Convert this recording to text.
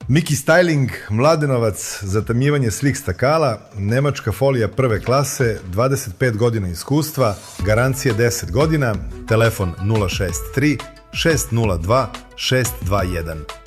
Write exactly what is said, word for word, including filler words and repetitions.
Miki Styling, Mladenovac, zatamljivanje slik stakala, nemačka folija prve klase, dvadeset pet godina iskustva, garancije deset godina, telefon nula šest tri šest nula dva šest dva jedan.